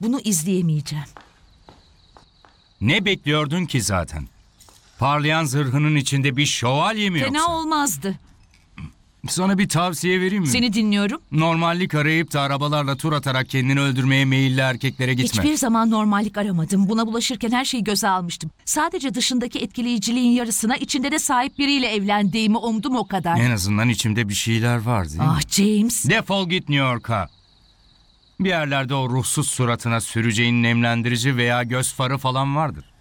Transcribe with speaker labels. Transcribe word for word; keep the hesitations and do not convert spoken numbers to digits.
Speaker 1: Bunu izleyemeyeceğim.
Speaker 2: Ne bekliyordun ki zaten? Parlayan zırhının içinde bir şövalye mi
Speaker 1: Fena
Speaker 2: yoksa?
Speaker 1: olmazdı.
Speaker 2: Sana bir tavsiye vereyim mi?
Speaker 1: Seni dinliyorum.
Speaker 2: Normallik arayıp da arabalarla tur atarak kendini öldürmeye meyilli erkeklere gitme.
Speaker 1: Hiçbir zaman normallik aramadım. Buna bulaşırken her şeyi göze almıştım. Sadece dışındaki etkileyiciliğin yarısına, içinde de sahip biriyle evlendiğimi umdum, o kadar.
Speaker 2: En azından içimde bir şeyler var değil mi?
Speaker 1: Ah James.
Speaker 2: Defol git New York'a. Bir yerlerde o ruhsuz suratına süreceğin nemlendirici veya göz farı falan vardır.